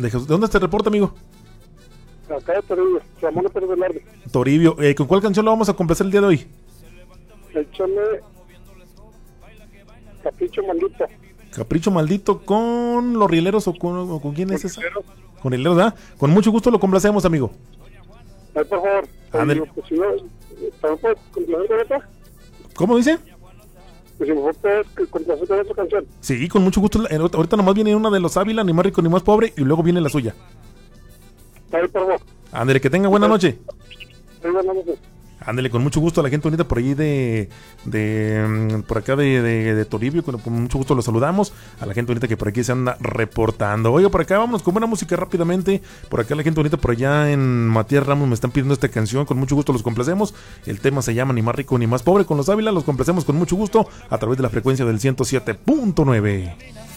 ¿De dónde te reporta, amigo? Acá de Toribio, Ramón Pérez Velarde. Toribio, ¿con cuál canción lo vamos a complacer el día de hoy? Échame Capricho Maldito. Capricho Maldito con los Rieleros o con quién es esa? Con Rieleros, ¿verdad? Con mucho gusto lo complacemos, amigo. Ay, por favor. Ándale. Pues si no, ¿también puedes complacer con otra? ¿Cómo dice? Pues si mejor puedes complacer con otra canción. Sí, con mucho gusto. Ahorita nomás viene una de los Ávila, ni más rico ni más pobre, y luego viene la suya. Ay, por favor. Ándale, que tenga buena noche. Ay, buenas noches. Ándale, con mucho gusto a la gente bonita por ahí por acá de Toribio, con mucho gusto los saludamos, a la gente bonita que por aquí se anda reportando. Oiga, por acá vámonos con buena música rápidamente, por acá la gente bonita por allá en Matías Ramos me están pidiendo esta canción, con mucho gusto los complacemos, el tema se llama Ni más rico ni más pobre, con los Ávila los complacemos con mucho gusto a través de la frecuencia del 107.9.